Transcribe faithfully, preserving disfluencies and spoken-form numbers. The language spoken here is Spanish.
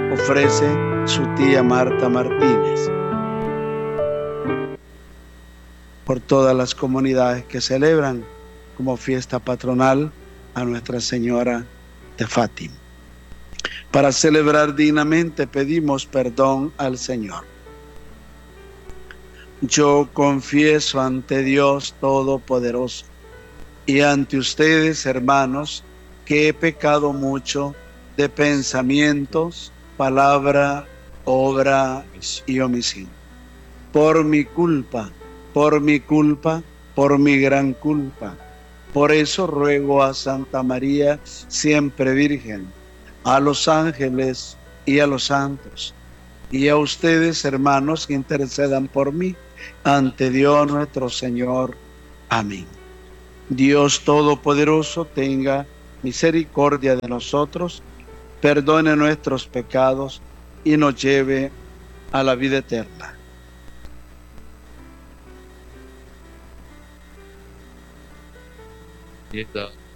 ofrece su tía Marta Martínez. Por todas las comunidades que celebran como fiesta patronal a Nuestra Señora de Fátima. Para celebrar dignamente pedimos perdón al Señor. Yo confieso ante Dios Todopoderoso y ante ustedes, hermanos, que he pecado mucho de pensamientos, palabra, obra y omisión. Por mi culpa, por mi culpa, por mi gran culpa. Por eso ruego a Santa María, siempre Virgen, a los ángeles y a los santos, y a ustedes, hermanos, que intercedan por mí ante Dios nuestro Señor. Amén. Dios Todopoderoso tenga misericordia de nosotros, perdone nuestros pecados y nos lleve a la vida eterna. Y esta